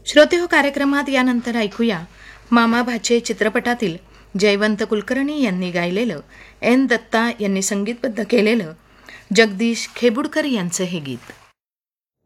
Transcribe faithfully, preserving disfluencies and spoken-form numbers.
श्रोते हो, कार्यक्रमात यानंतर ऐकूया मामा भाचे चित्रपटातील जयवंत कुलकर्णी यांनी गायलेलं, एन दत्ता यांनी संगीतबद्ध केलेलं जगदीश खेबुडकर यांचं हे गीत.